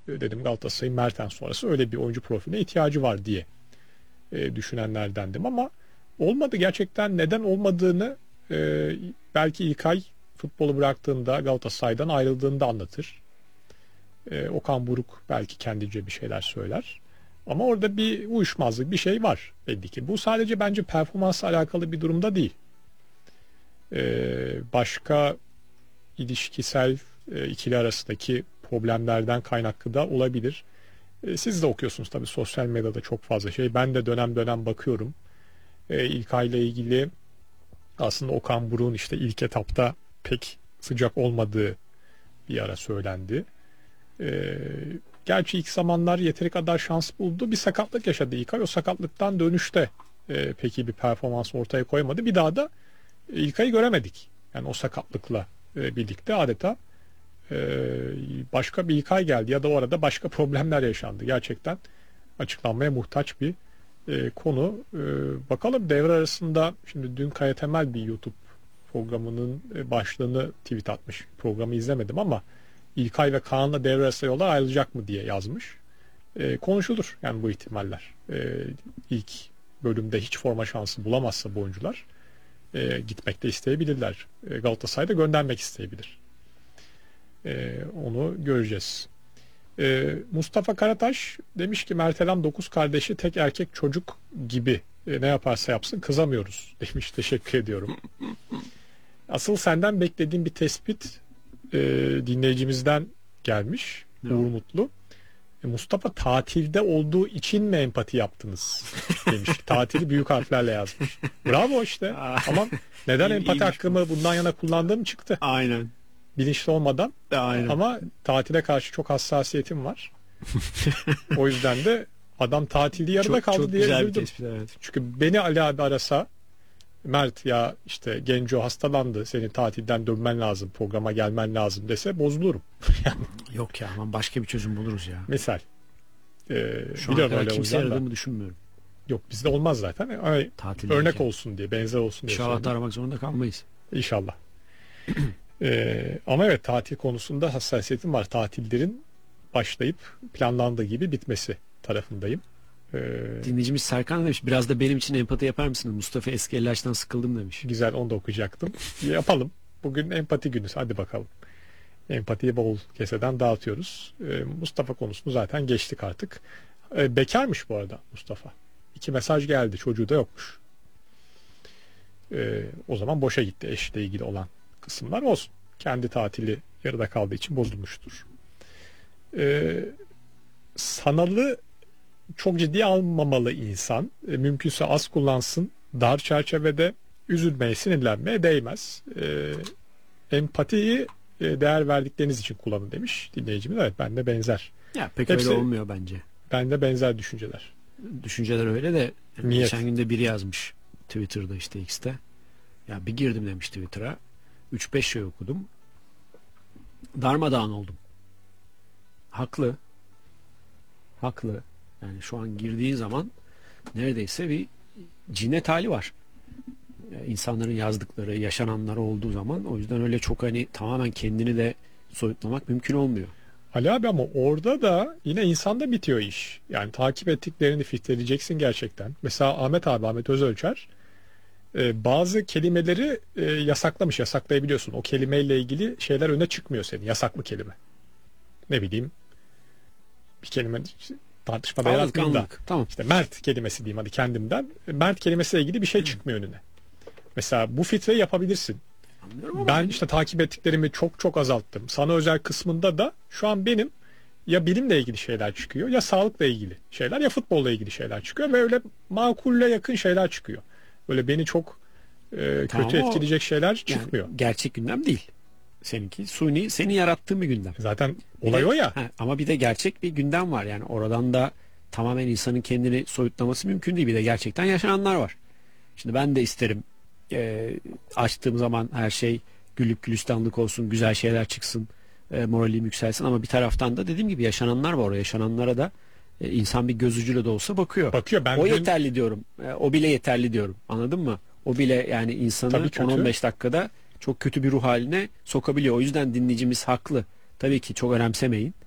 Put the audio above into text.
dedim Galatasaray'ın Mertens sonrası öyle bir oyuncu profiline ihtiyacı var diye düşünenlerdendim ama olmadı. Gerçekten neden olmadığını belki İlkay futbolu bıraktığında, Galatasaray'dan ayrıldığında anlatır. Okan Buruk belki kendince bir şeyler söyler. Ama orada bir uyuşmazlık, bir şey var belli ki. Bu sadece bence performansla alakalı bir durumda değil. Başka ilişkisel ikili arasındaki problemlerden kaynaklı da olabilir. Siz de okuyorsunuz tabii sosyal medyada çok fazla şey. Ben de dönem dönem bakıyorum. İlkay'la ilgili aslında Okan Buruk'un işte ilk etapta pek sıcak olmadığı bir ara söylendi. Gerçi ilk zamanlar yeteri kadar şans buldu. Bir sakatlık yaşadı İlkay. O sakatlıktan dönüşte pek iyi bir performans ortaya koymadı. Bir daha da İlkay'ı göremedik. Yani o sakatlıkla birlikte adeta başka bir İlkay geldi ya da orada başka problemler yaşandı. Gerçekten açıklanmaya muhtaç bir konu. Bakalım devre arasında şimdi dün Kaya Temel bir YouTube programının başlığını tweet atmış. Programı izlemedim ama İlkay ve Kaan'la devre arasında yollar ayrılacak mı diye yazmış. Konuşulur yani bu ihtimaller. İlk bölümde hiç forma şansı bulamazsa bu oyuncular gitmek de isteyebilirler. Galatasaray'da göndermek isteyebilir. Onu göreceğiz. Mustafa Karataş demiş ki Mertelam 9 kardeşi tek erkek çocuk gibi ne yaparsa yapsın kızamıyoruz demiş. Teşekkür ediyorum. Asıl senden beklediğim bir tespit dinleyicimizden gelmiş. Uğur Mutlu. Mustafa tatilde olduğu için mi empati yaptınız demiş. Tatili büyük harflerle yazmış. Bravo işte. Ama neden empati hakkımı bundan yana kullandığım çıktı. Aynen. Bilinçli olmadan. Aynen. Ama tatile karşı çok hassasiyetim var. O yüzden de adam tatili yarıda kaldı çok diye güzel üzüldüm. Bir tespit, evet. Çünkü beni Ali abi arasa Mert ya işte Genco hastalandı senin tatilden dönmen lazım programa gelmen lazım dese bozulurum. Yani. Yok ya aman başka bir çözüm buluruz ya. Misal. Şu an kadar kimse aradığımı düşünmüyorum. Yok bizde olmaz zaten. Örnek olsun diye benzer olsun diye. İnşallah aramak zorunda kalmayız. İnşallah. Ama evet tatil konusunda hassasiyetim var. Tatillerin başlayıp planlandığı gibi bitmesi tarafındayım. Dinleyicimiz Serkan demiş biraz da benim için empati yapar mısınız? Mustafa eski Ellaç'tan sıkıldım demiş. Güzel onu da okuyacaktım. Yapalım. Bugün empati günü. Hadi bakalım. Empatiyi bol keseden dağıtıyoruz. Mustafa konusunu zaten geçtik artık. Bekarmış bu arada Mustafa. 2 mesaj geldi. Çocuğu da yokmuş. O zaman boşa gitti eşle ilgili olan kısımlar olsun. Kendi tatili yarıda kaldığı için bozulmuştur. Sanalı çok ciddiye almamalı insan. Mümkünse az kullansın. Dar çerçevede üzülmeye, sinirlenmeye değmez. Empatiyi değer verdikleriniz için kullanın demiş dinleyicimiz. Evet bende benzer. Ya pek öyle olmuyor bence. Bende benzer düşünceler. Düşünceler öyle de Niyet. geçen günde biri yazmış Twitter'da işte X'te. Ya bir girdim demiş Twitter'a. 3-5 şey okudum. Darmadağın oldum. Haklı. Haklı. Yani şu an girdiğin zaman neredeyse bir cinnet hali var. İnsanların yazdıkları, yaşananlar olduğu zaman o yüzden öyle çok hani tamamen kendini de soyutlamak mümkün olmuyor. Ali abi ama orada da yine insanda bitiyor iş. Yani takip ettiklerini filtreleyeceksin gerçekten. Mesela Ahmet Özölçer bazı kelimeleri yasaklamış, yasaklayabiliyorsun. O kelimeyle ilgili şeyler öne çıkmıyor senin. Yasaklı kelime. Ne bileyim bir kelime tartışmada yaratmayayım da. Tamam. İşte Mert kelimesi diyeyim hadi kendimden. Mert kelimesiyle ilgili bir şey çıkmıyor önüne. Mesela bu filtreyi yapabilirsin. Ben işte takip ettiklerimi çok azalttım. Sana özel kısmında da şu an benim ya bilimle ilgili şeyler çıkıyor ya sağlıkla ilgili şeyler ya futbolla ilgili şeyler çıkıyor ve öyle makulle yakın şeyler çıkıyor. Böyle beni çok kötü etkileyecek şeyler çıkmıyor. Yani gerçek gündem değil. Seninki suni, senin yarattığın bir gündem. Zaten olay o ya. Ama bir de gerçek bir gündem var. Yani oradan da tamamen insanın kendini soyutlaması mümkün değil. Bir de gerçekten yaşananlar var. Şimdi ben de isterim açtığım zaman her şey güllük gülistanlık olsun, güzel şeyler çıksın, moralim yükselsin ama bir taraftan da dediğim gibi yaşananlar var. O yaşananlara da insan bir göz ucuyla da olsa bakıyor. Ben yeterli diyorum. O bile yeterli diyorum. Anladın mı? O bile yani insanı 10-15 dakikada çok kötü bir ruh haline sokabiliyor. O yüzden dinleyicimiz haklı. Tabii ki çok önemsemeyin.